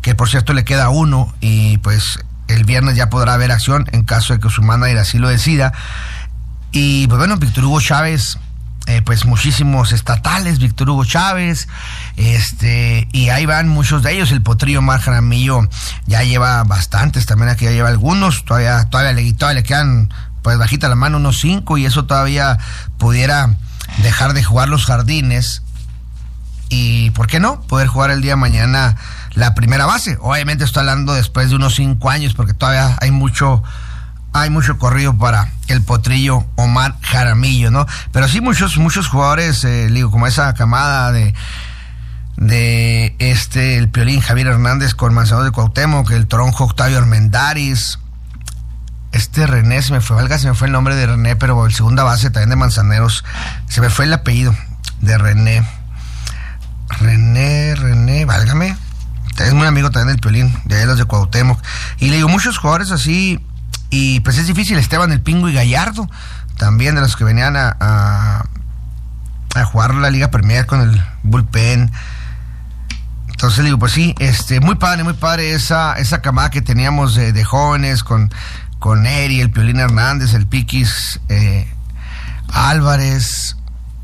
que por cierto le queda uno, y pues el viernes ya podrá haber acción en caso de que su manager así lo decida. Y pues bueno, Víctor Hugo Chávez, pues muchísimos estatales, Víctor Hugo Chávez, y ahí van muchos de ellos. El Potrillo Omar Jaramillo ya lleva bastantes, también aquí ya lleva algunos, todavía le quedan pues bajita la mano unos 5, y eso todavía pudiera dejar de jugar los Jardines, y ¿por qué no? Poder jugar el día de mañana la primera base. Obviamente estoy hablando después de unos 5 años, porque todavía hay mucho corrido para el Potrillo Omar Jaramillo, ¿no? Pero sí muchos jugadores, digo, como esa camada de el Piolín Javier Hernández con Manzano de Cuauhtémoc, el Toronjo Octavio Armendáriz, René, se me fue el nombre de René, pero el segunda base también de Manzaneros, se me fue el apellido de René, válgame, es muy amigo también del Piolín, de ahí los de Cuauhtémoc, y le digo, muchos jugadores así, y pues es difícil. Esteban el Pingo y Gallardo, también de los que venían a jugar la Liga Premier con el bullpen. Entonces digo, pues sí, muy padre esa camada que teníamos de jóvenes con Eri, el Piolín Hernández, el Piquis Álvarez.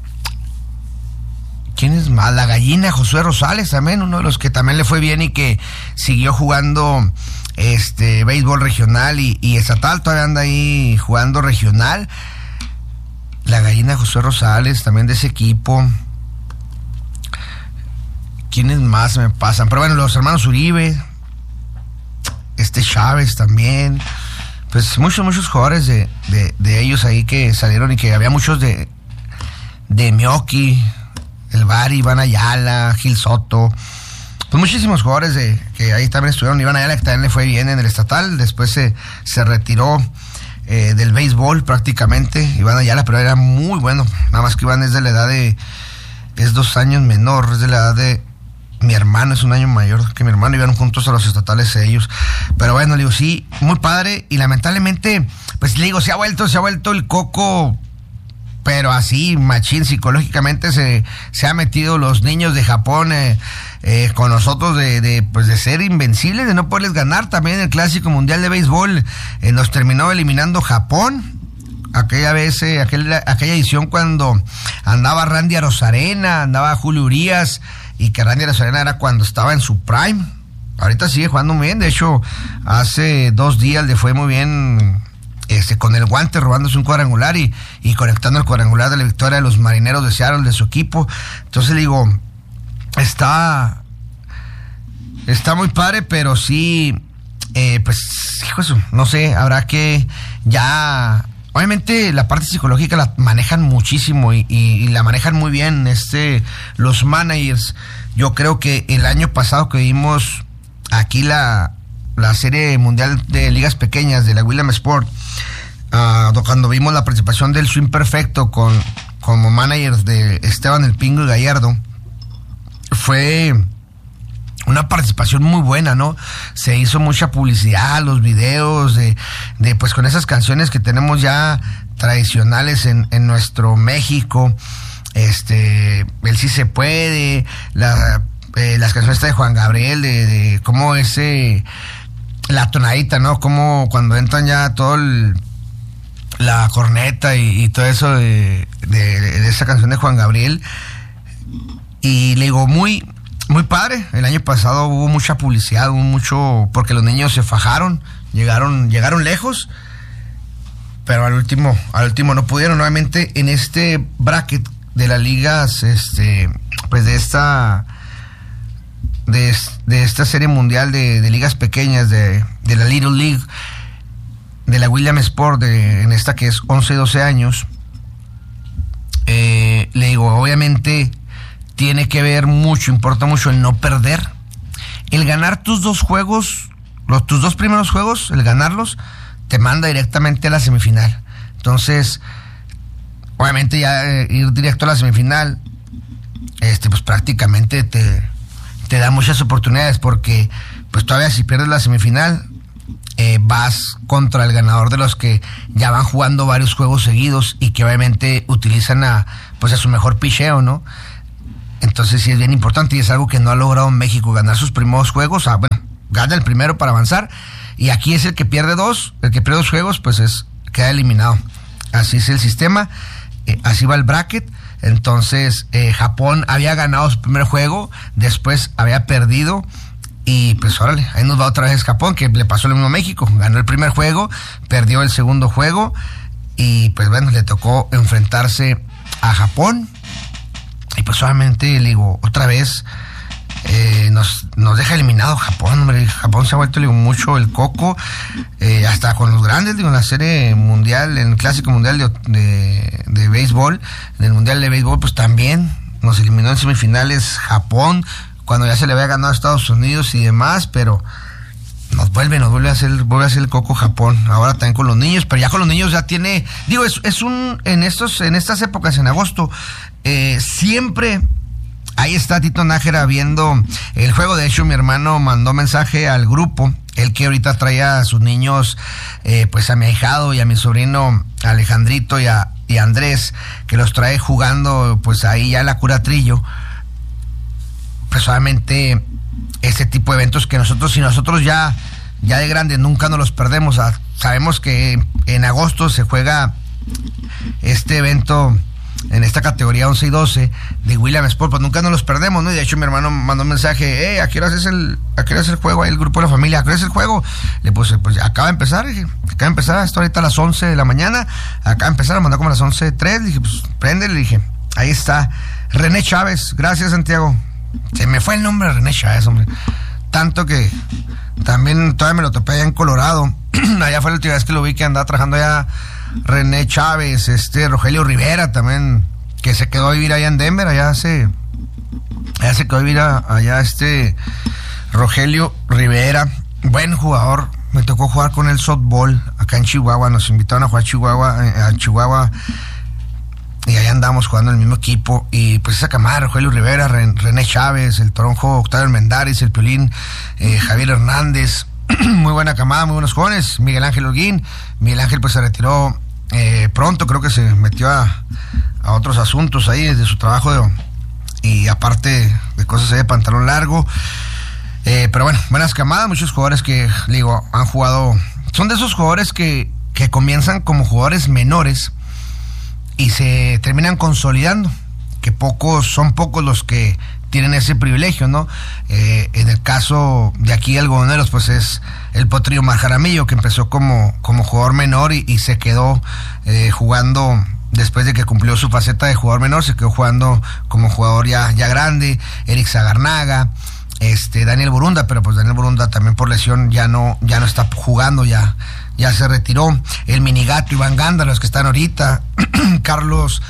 ¿Quién es más? La Gallina, Josué Rosales también, uno de los que también le fue bien y que siguió jugando béisbol regional y estatal, todavía anda ahí jugando regional. La Gallina, Josué Rosales, también de ese equipo. ¿Quiénes más me pasan? Pero bueno, los hermanos Uribe, Chávez también. Pues muchos jugadores de ellos ahí que salieron, y que había muchos de Mioki, el Bari, Iván Ayala, Gil Soto. Pues muchísimos jugadores que ahí también estuvieron. Iván Ayala, que también le fue bien en el estatal, después se retiró del béisbol prácticamente, Iván Ayala, pero era muy bueno. Nada más que Iván es de la edad es 2 años menor, es de la edad de mi hermano, es 1 año mayor que mi hermano, iban juntos a los estatales ellos. Pero bueno, le digo, sí, muy padre, y lamentablemente, pues le digo, se ha vuelto el coco, pero así, machín, psicológicamente se ha metido los niños de Japón con nosotros de ser invencibles, de no poderles ganar. También en el Clásico Mundial de Béisbol nos terminó eliminando Japón. Aquella vez, aquella edición cuando andaba Randy Arozarena, andaba Julio Urías, y que Randy Arozarena era cuando estaba en su prime. Ahorita sigue jugando muy bien, de hecho, hace 2 días le fue muy bien con el guante, robándose un cuadrangular y conectando el cuadrangular de la victoria de los Marineros de Seattle, de su equipo. Entonces le digo, está muy padre, pero sí, pues, hijo eso, no sé, habrá que ya... Obviamente la parte psicológica la manejan muchísimo y la manejan muy bien los managers. Yo creo que el año pasado que vimos aquí la serie mundial de ligas pequeñas de la William Sport, cuando vimos la participación del Swing Perfecto como managers de Esteban el Pingo y Gallardo, fue una participación muy buena, ¿no? Se hizo mucha publicidad, los videos de pues con esas canciones que tenemos ya tradicionales en nuestro México, el Sí Se Puede, las canciones de Juan Gabriel, de cómo la tonadita, ¿no? Como cuando entran ya todo la corneta y todo eso de esa canción de Juan Gabriel. Y le digo, muy padre. El año pasado hubo mucha publicidad, porque los niños se fajaron, llegaron lejos, pero al último no pudieron. Nuevamente en este bracket de las ligas, pues de esta serie mundial de ligas pequeñas de la Little League, de la William Sport, en esta que es 11 y 12 años, le digo, obviamente tiene que ver mucho, importa mucho el no perder. El ganar tus 2 juegos, tus 2 primeros juegos, el ganarlos, te manda directamente a la semifinal. Entonces, obviamente ya ir directo a la semifinal, pues prácticamente te da muchas oportunidades, porque pues todavía si pierdes la semifinal, vas contra el ganador de los que ya van jugando varios juegos seguidos y que obviamente utilizan a su mejor picheo, ¿no? Entonces sí es bien importante, y es algo que no ha logrado México, ganar sus primeros juegos. Bueno, gana el primero para avanzar, y aquí es el que pierde dos juegos, pues queda eliminado. Así es el sistema, así va el bracket. Entonces Japón había ganado su primer juego, después había perdido, y pues órale, ahí nos va otra vez Japón, que le pasó lo mismo a México. Ganó el primer juego, perdió el segundo juego, y pues bueno, le tocó enfrentarse a Japón. Y pues solamente, le digo, otra vez nos deja eliminado Japón, hombre. Japón se ha vuelto, le digo, mucho el coco, hasta con los grandes, digo, en la serie mundial, en el clásico mundial de béisbol, en el mundial de béisbol, pues también nos eliminó en semifinales Japón, cuando ya se le había ganado a Estados Unidos y demás, pero nos vuelve a hacer el coco Japón, ahora también con los niños, pero ya con los niños ya tiene, digo, en estas épocas, en agosto, siempre ahí está Tito Nájera viendo el juego. De hecho, mi hermano mandó mensaje al grupo, él que ahorita trae a sus niños, pues a mi ahijado y a mi sobrino Alejandrito y a Andrés, que los trae jugando, pues ahí ya la Curatrillo. Pues solamente ese tipo de eventos que nosotros ya de grandes nunca nos los perdemos. Sabemos que en agosto se juega este evento en esta categoría 11 y 12 de William Sport, pues nunca nos los perdemos, ¿no? Y de hecho mi hermano mandó un mensaje, ¿a qué hora es el juego? Ahí el grupo de la familia, ¿a qué hora es el juego? Le puse, pues acaba de empezar, dije, hasta ahorita a las 11 de la mañana, acaba de empezar, me mandó como a las 11:03, le dije, pues préndele, le dije, ahí está, René Chávez, gracias Santiago. Se me fue el nombre de René Chávez, hombre. Tanto que también todavía me lo topé allá en Colorado. Allá fue la última vez que lo vi, que andaba trabajando allá René Chávez, Rogelio Rivera también, que se quedó a vivir allá en Denver, allá se quedó a vivir allá Rogelio Rivera, buen jugador. Me tocó jugar con el softball acá en Chihuahua, nos invitaron a jugar a Chihuahua, y ahí andamos jugando en el mismo equipo. Y pues esa camada, Rogelio Rivera, René Chávez, el Toronjo, Octavio Armendáriz, el Piolín, Javier Hernández, muy buena camada, muy buenos jóvenes. Miguel Ángel Holguín, Miguel Ángel pues se retiró pronto, creo que se metió a otros asuntos ahí desde su trabajo y aparte de cosas ahí de pantalón largo, pero bueno, buenas camadas, muchos jugadores que, digo, han jugado, son de esos jugadores que comienzan como jugadores menores y se terminan consolidando, que son pocos los que tienen ese privilegio, ¿no? En el caso de aquí Algodoneros, pues es el Potrillo Marjaramillo, que empezó como jugador menor y se quedó jugando, después de que cumplió su faceta de jugador menor, se quedó jugando como jugador ya grande. Eric Zagarnaga, Daniel Borunda, pero pues Daniel Borunda también por lesión ya no está jugando, ya se retiró. El Minigato, Iván Ganda, los que están ahorita, Carlos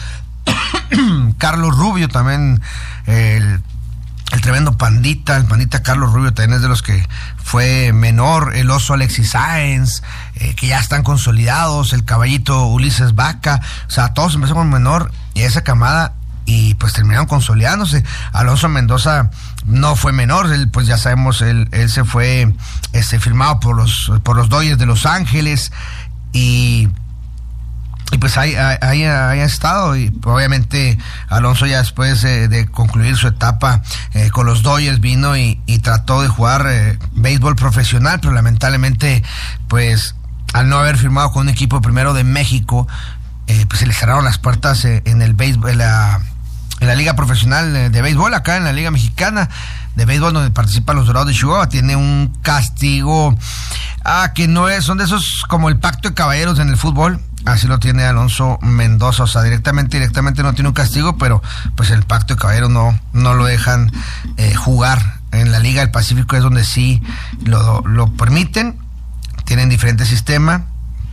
Rubio también, el tremendo Pandita, el Pandita Carlos Rubio también es de los que fue menor. El Oso Alexis Sáenz, que ya están consolidados. El Caballito Ulises Vaca, o sea, todos empezaron con menor y esa camada, y pues terminaron consolidándose. Alonso Mendoza no fue menor, él, pues ya sabemos, él se fue firmado por los Dodgers de Los Ángeles, y pues ahí ha estado. Y obviamente Alonso ya después de concluir su etapa con los Dodgers vino y trató de jugar béisbol profesional, pero lamentablemente pues al no haber firmado con un equipo primero de México, pues se le cerraron las puertas en el béisbol, en la liga profesional de béisbol, acá en la Liga Mexicana de Béisbol, donde participan los Dorados de Chihuahua. Tiene un castigo que no es, son de esos como el pacto de caballeros en el fútbol. Así lo tiene Alonso Mendoza, o sea, directamente no tiene un castigo, pero pues el pacto de caballeros no lo dejan jugar. En la Liga del Pacífico es donde sí lo permiten, tienen diferente sistema,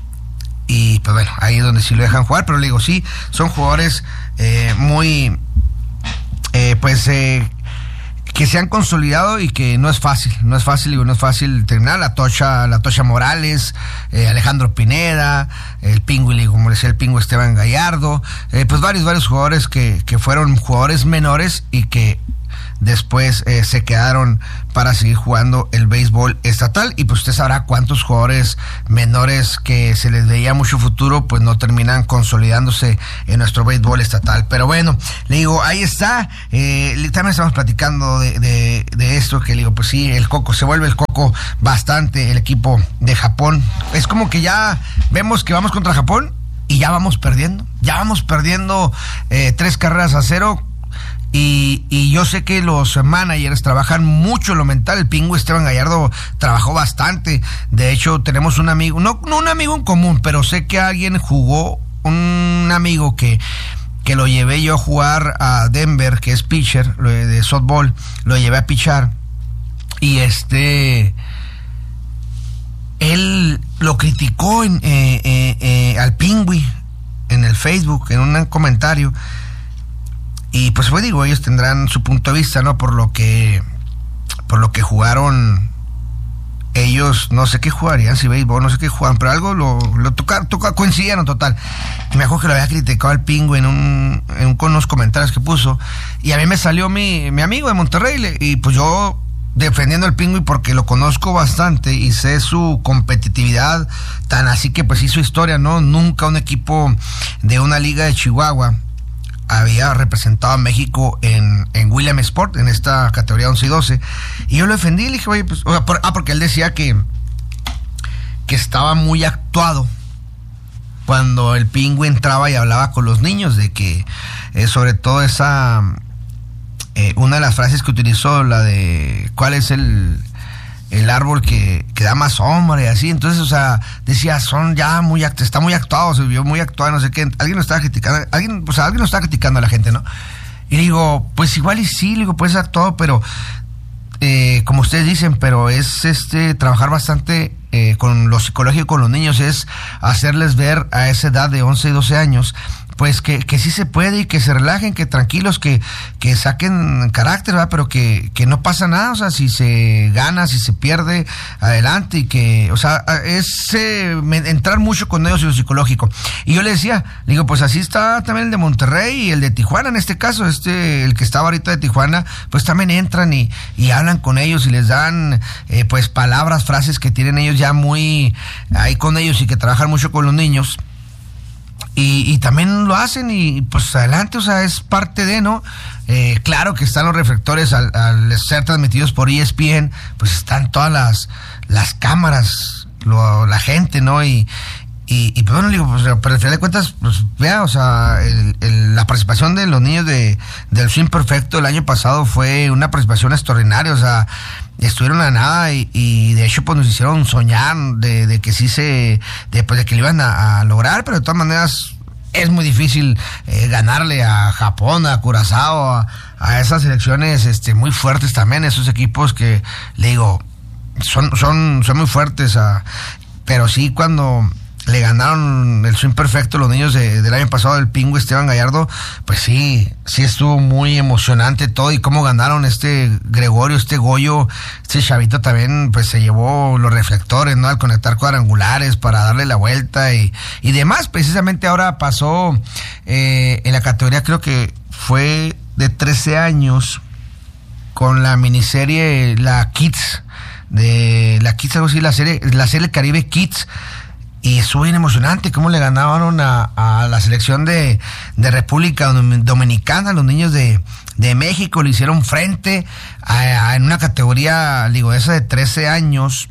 y pues bueno, ahí es donde sí lo dejan jugar. Pero le digo, sí, son jugadores muy que se han consolidado y que no es fácil terminar. La Tocha Morales, Alejandro Pineda, el Pingüi, como decía el Pingüi, Esteban Gallardo, pues varios jugadores que fueron jugadores menores y que después se quedaron para seguir jugando el béisbol estatal, y pues usted sabrá cuántos jugadores menores que se les veía mucho futuro pues no terminan consolidándose en nuestro béisbol estatal. Pero bueno, le digo, ahí está. También estamos platicando de esto, que le digo, pues sí, el coco, se vuelve el coco bastante el equipo de Japón. Es como que ya vemos que vamos contra Japón y ya vamos perdiendo 3-0. Y yo sé que los managers trabajan mucho en lo mental. El Pingüe Esteban Gallardo trabajó bastante. De hecho, tenemos un amigo, no un amigo en común, pero sé que alguien jugó, un amigo que lo llevé yo a jugar a Denver, que es pitcher de softball, lo llevé a pichar, y él lo criticó al Pingüe en el Facebook, en un comentario. Y pues digo, ellos tendrán su punto de vista, ¿no? Por lo que jugaron ellos, no sé qué jugarían, si béisbol, no sé qué jugaban, pero algo lo coincidieron total. Y me acuerdo que lo había criticado al Pingüe con unos comentarios que puso, y a mí me salió mi amigo de Monterrey, y pues yo defendiendo al Pingüe porque lo conozco bastante y sé su competitividad, tan así que pues hizo historia, ¿no? Nunca un equipo de una liga de Chihuahua había representado a México en William Sport, en esta categoría 11 y 12, y yo lo defendí, le dije, oye, pues, porque él decía que estaba muy actuado cuando el Pingüe entraba y hablaba con los niños, de que sobre todo esa una de las frases que utilizó, la de ¿cuál es el árbol que da más sombra? Y así, entonces, o sea, decía, está muy actuado, se vio muy actuado, no sé qué. Alguien lo estaba criticando, alguien lo estaba criticando a la gente, ¿no? Y digo, pues igual y sí, digo, pues actuado, pero como ustedes dicen, pero es trabajar bastante con lo psicológico con los niños, es hacerles ver a esa edad de 11 y 12 años, pues que sí se puede, y que se relajen, que tranquilos, que saquen carácter, ¿verdad? Pero que no pasa nada, o sea, si se gana, si se pierde, adelante, y que, o sea, es entrar mucho con ellos en lo psicológico. Y yo le decía, digo, pues así está también el de Monterrey y el de Tijuana, en este caso, el que estaba ahorita de Tijuana, pues también entran y hablan con ellos y les dan, pues, palabras, frases que tienen ellos ya muy ahí con ellos, y que trabajan mucho con los niños. Y también lo hacen, y pues adelante, o sea, es parte de, ¿no? Claro que están los reflectores al ser transmitidos por ESPN, pues están todas las cámaras, la gente, ¿no? Y pues bueno, digo, pues, pero al final de cuentas, pues vea, o sea, la participación de los niños del Swing Perfecto el año pasado fue una participación extraordinaria, o sea, estuvieron a nada, y de hecho pues nos hicieron soñar de que sí de que lo iban a lograr, pero de todas maneras es muy difícil ganarle a Japón, a Curazao, a esas selecciones muy fuertes también, esos equipos que, le digo, son muy fuertes, pero sí, cuando le ganaron el Swing Perfecto los niños del año pasado del Pingüe Esteban Gallardo, pues sí estuvo muy emocionante todo, y cómo ganaron Gregorio, Goyo, chavito también, pues se llevó los reflectores, ¿no? Al conectar cuadrangulares para darle la vuelta y demás. Precisamente ahora pasó en la categoría, creo que fue de 13 años, con la miniserie, la Kids, algo así, la serie Caribe Kids. Y estuvo bien emocionante cómo le ganaron a la selección de República Dominicana, los niños de México le hicieron frente en una categoría, digo, esa de 13 años,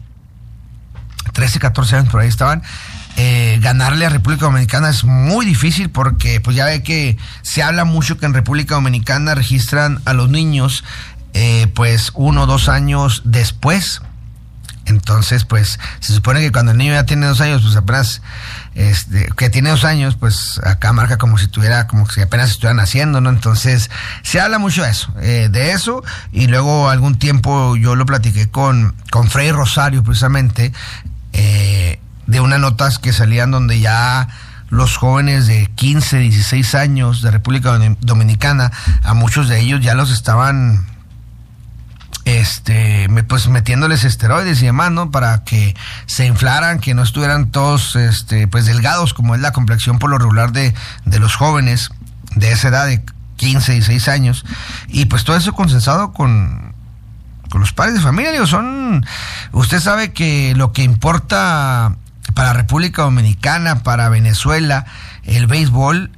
13, 14 años, por ahí estaban. Ganarle a República Dominicana es muy difícil, porque pues ya ve que se habla mucho que en República Dominicana registran a los niños pues 1 o 2 años después. Entonces, pues, se supone que cuando el niño ya tiene 2 años, pues apenas, que tiene 2 años, pues acá marca como si apenas estuvieran naciendo, ¿no? Entonces, se habla mucho de eso, y luego algún tiempo yo lo platiqué con Frei Rosario, precisamente, de unas notas que salían donde ya los jóvenes de 15, 16 años de República Dominicana, a muchos de ellos ya los estaban pues metiéndoles esteroides y demás, ¿no? Para que se inflaran, que no estuvieran todos pues delgados, como es la complexión por lo regular de los jóvenes de esa edad, 15, 16 años, y pues todo eso consensado con los padres de familia. Digo, usted sabe que lo que importa para República Dominicana, para Venezuela, el béisbol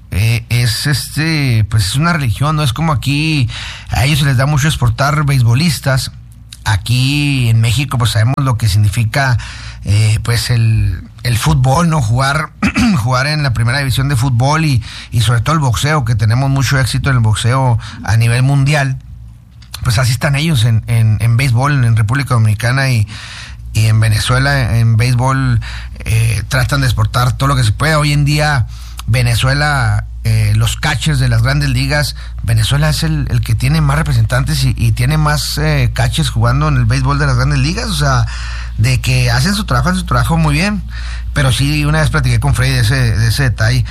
pues es una religión, no es como aquí a ellos se les da mucho exportar beisbolistas. Aquí en México pues sabemos lo que significa pues el fútbol, ¿no? Jugar en la primera división de fútbol y sobre todo el boxeo, que tenemos mucho éxito en el boxeo a nivel mundial. Pues así están ellos en béisbol, en República Dominicana y en Venezuela. En béisbol tratan de exportar todo lo que se puede. Hoy en día Venezuela, los catchers de las grandes ligas, Venezuela es el que tiene más representantes y tiene más catchers jugando en el béisbol de las grandes ligas. O sea, de que hacen su trabajo muy bien. Pero sí, una vez platiqué con Freddy de ese detalle,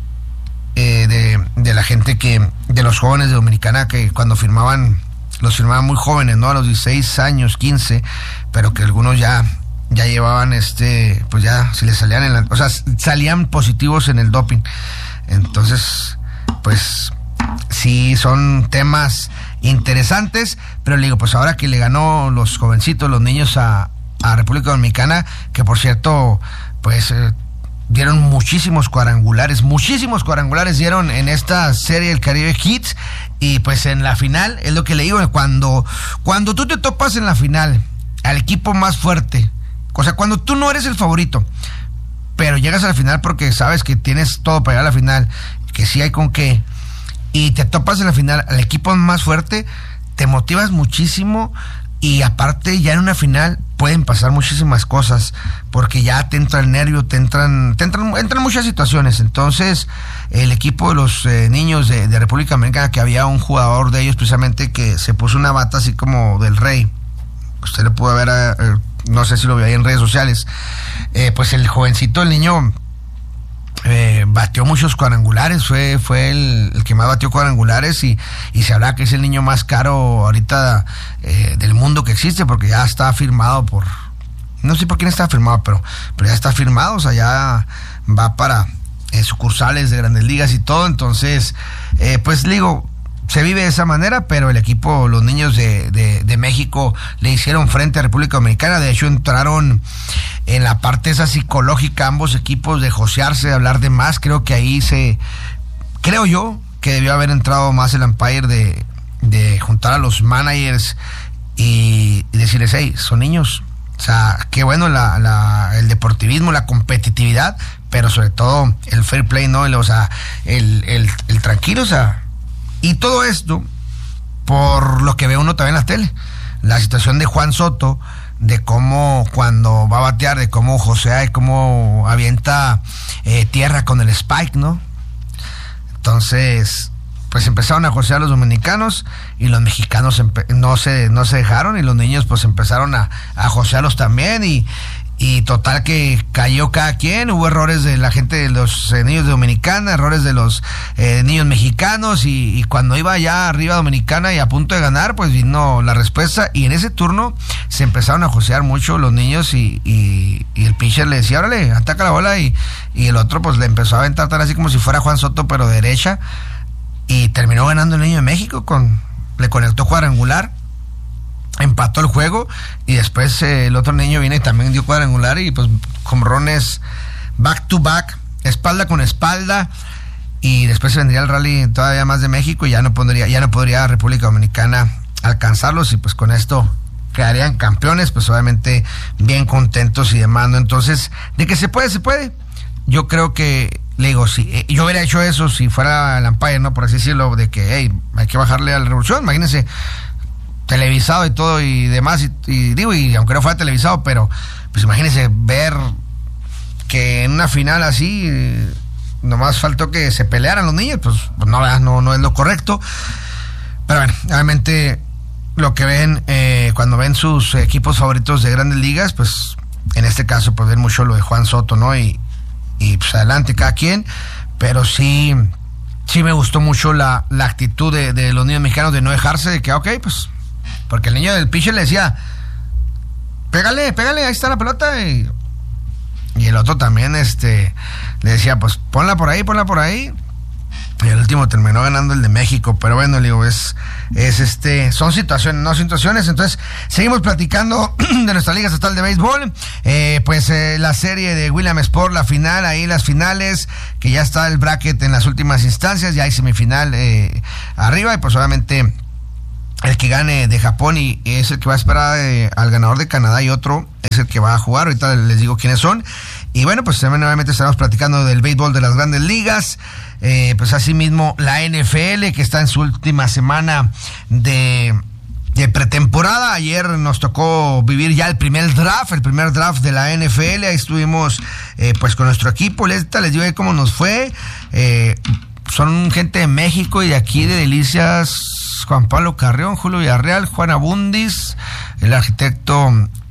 de la gente de los jóvenes de Dominicana, que cuando los firmaban muy jóvenes, ¿no? A los 16 años, 15, pero que algunos ya llevaban pues ya si les salían salían positivos en el doping. Entonces, pues sí, son temas interesantes, pero le digo, pues ahora que le ganó los jovencitos, los niños a República Dominicana, que por cierto, pues dieron muchísimos cuadrangulares dieron en esta serie del Caribe Hits, y pues en la final, es lo que le digo, cuando tú te topas en la final al equipo más fuerte, o sea, cuando tú no eres el favorito, pero llegas a la final porque sabes que tienes todo para llegar a la final, que sí hay con qué, y te topas en la final al equipo más fuerte, te motivas muchísimo. Y aparte, ya en una final pueden pasar muchísimas cosas, porque ya te entra el nervio, entran muchas situaciones. Entonces, el equipo de los niños de República Dominicana, que había un jugador de ellos precisamente que se puso una bata así como del rey, usted lo pudo ver, no sé si lo vio ahí en redes sociales, pues el jovencito, el niño, batió muchos cuadrangulares, fue el que más batió cuadrangulares, y se habla que es el niño más caro ahorita del mundo que existe, porque ya está firmado no sé por quién está firmado, pero ya está firmado, o sea, ya va para sucursales de grandes ligas y todo. Entonces, pues digo, se vive de esa manera, pero el equipo, los niños de México le hicieron frente a República Dominicana. De hecho, entraron en la parte esa psicológica ambos equipos, de josearse, de hablar de más. Creo que ahí creo yo que debió haber entrado más el umpire de juntar a los managers y decirles, hey, son niños. O sea, qué bueno el deportivismo, la competitividad, pero sobre todo el fair play, ¿no? O sea, el tranquilo, o sea. Y todo esto, por lo que ve uno también en la tele, la situación de Juan Soto, de cómo cuando va a batear, de cómo josea y cómo avienta tierra con el spike, ¿no? Entonces, pues empezaron a josear los dominicanos, y los mexicanos no se dejaron, y los niños pues empezaron a josearlos también, y total que cayó cada quien. Hubo errores de la gente de los niños de Dominicana, errores de los niños mexicanos, y cuando iba ya arriba Dominicana y a punto de ganar, pues vino la respuesta, y en ese turno se empezaron a josear mucho los niños, y el pitcher le decía, órale, ataca la bola, y el otro pues le empezó a aventar tan así como si fuera Juan Soto, pero derecha, y terminó ganando el niño de México, le conectó cuadrangular, empató el juego, y después el otro niño viene y también dio cuadrangular, y pues jonrones back to back, espalda con espalda, y después se vendría el rally todavía más de México, y ya no podría República Dominicana alcanzarlos, y pues con esto quedarían campeones, pues obviamente bien contentos y demás, ¿no? Entonces, de que se puede. Yo creo que, le digo, si yo hubiera hecho eso si fuera el umpire, ¿no? Por así decirlo, de que, hey, hay que bajarle a la revolución. Imagínense, televisado y todo y demás, y aunque no fuera televisado, pero pues imagínense ver que en una final así nomás faltó que se pelearan los niños, pues no es lo correcto. Pero bueno, obviamente lo que ven cuando ven sus equipos favoritos de grandes ligas, pues en este caso pues ven mucho lo de Juan Soto, ¿no? Y pues adelante cada quien, pero sí me gustó mucho la actitud de los niños mexicanos, de no dejarse, de que ok, pues, porque el niño del pitcher le decía, pégale, ahí está la pelota, y el otro también le decía, pues ponla por ahí, Y el último terminó ganando el de México, pero bueno, le digo, son situaciones, no situaciones. Entonces, seguimos platicando de nuestra Liga Estatal de Béisbol. La serie de William Sport, la final, ahí las finales, que ya está el bracket en las últimas instancias, ya hay semifinal arriba, y pues obviamente el que gane de Japón y es el que va a esperar al ganador de Canadá, y otro es el que va a jugar. Ahorita les digo quiénes son. Y bueno, pues también nuevamente estaremos platicando del béisbol de las grandes ligas. Pues asimismo la NFL, que está en su última semana de pretemporada. Ayer nos tocó vivir ya el primer draft de la NFL. Ahí estuvimos pues con nuestro equipo. Les digo ahí cómo nos fue. Son gente de México y de aquí de Delicias: Juan Pablo Carrión, Julio Villarreal, Juan Abundis, el arquitecto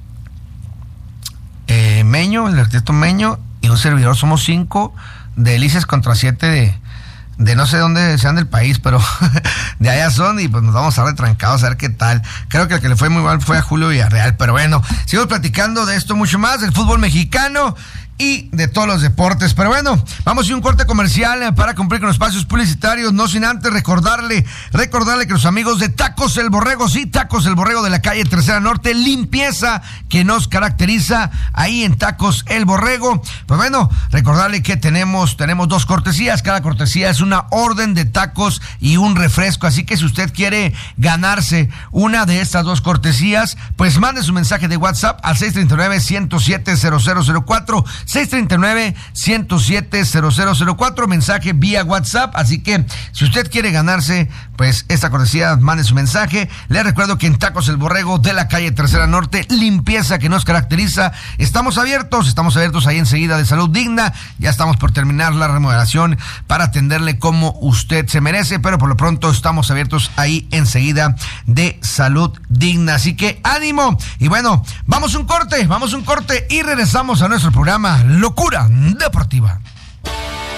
Meño y un servidor. Somos 5 de Delicias contra 7 de no sé dónde sean del país, pero de allá son, y pues nos vamos a retrancados a ver qué tal. Creo que el que le fue muy mal fue a Julio Villarreal, pero bueno, sigamos platicando de esto mucho más, del fútbol mexicano y de todos los deportes. Pero bueno, vamos a ir a un corte comercial para cumplir con los espacios publicitarios, no sin antes recordarle que los amigos de Tacos El Borrego, sí, Tacos El Borrego de la calle Tercera Norte, limpieza que nos caracteriza ahí en Tacos El Borrego. Pues bueno, recordarle que tenemos 2 cortesías, cada cortesía es una orden de tacos y un refresco, así que si usted quiere ganarse una de estas 2 cortesías, pues mande su mensaje de WhatsApp al 639-107-0004, 639-107-0004, mensaje vía WhatsApp. Así que si usted quiere ganarse pues esta cortesía, mande su mensaje. Le recuerdo que en Tacos El Borrego de la calle Tercera Norte, limpieza que nos caracteriza. Estamos abiertos ahí enseguida de Salud Digna. Ya estamos por terminar la remodelación para atenderle como usted se merece, pero por lo pronto estamos abiertos ahí enseguida de Salud Digna. Así que ánimo. Y bueno, vamos a un corte y regresamos a nuestro programa Locura Deportiva.